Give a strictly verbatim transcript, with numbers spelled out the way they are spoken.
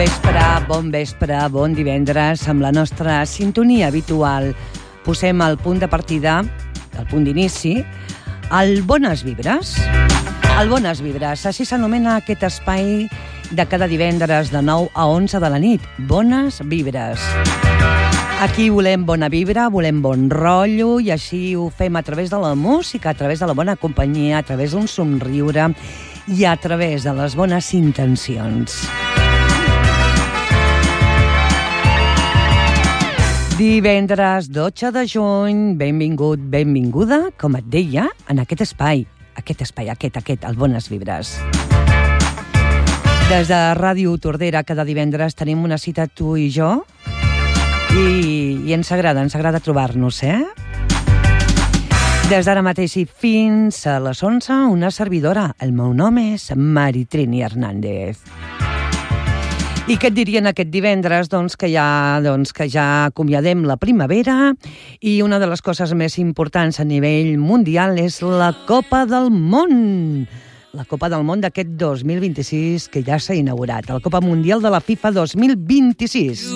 vespre, bon vespre, bon divendres, amb la nostra sintonia habitual. Posem el punt de partida, el punt d'inici, el Bones Vibres. El Bones Vibres, així s'anomena aquest espai de cada divendres de nou a onze de la nit. Bones Vibres. Aquí volem bona vibra, volem bon rotllo i així ho fem a través de la música, a través de la bona companyia, a través d'un somriure i a través de les bones intencions. Divendres dotze de juny, benvingut, benvinguda, com et deia, en aquest espai, aquest espai, aquest, aquest, el Bones Vibres. Des de Ràdio Tordera, cada divendres tenim una cita tu i jo, i, i ens agrada, ens agrada trobar-nos, eh? Des d'ara mateix i fins a les onze, una servidora. El meu nom és Maritrini Hernández. I què et dirien aquest divendres? Doncs que ja, doncs que ja acomiadem la primavera i una de les coses més importants a nivell mundial és la Copa del Món. La Copa del Món d'aquest dos mil vint-i-sis que ja s'ha inaugurat. La Copa Mundial de la FIFA dos mil vint-i-sis.